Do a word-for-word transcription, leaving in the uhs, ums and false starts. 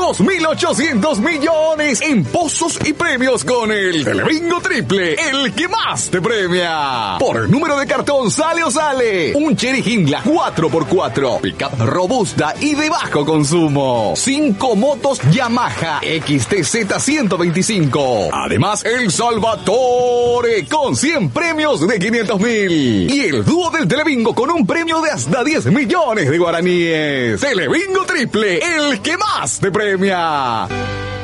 dos mil ochocientos millones en pozos y premios con el Telebingo Triple, el que más te premia. Por número de cartón sale o sale un Chery Hindla cuatro por cuatro, pickup robusta y de bajo consumo. Cinco motos Yamaha X T Z ciento veinticinco. Además, el Salvatore con cien premios de quinientos mil. Y el dúo del Telebingo con un premio de hasta diez millones de guaraníes. Telebingo Triple, el que más te premia.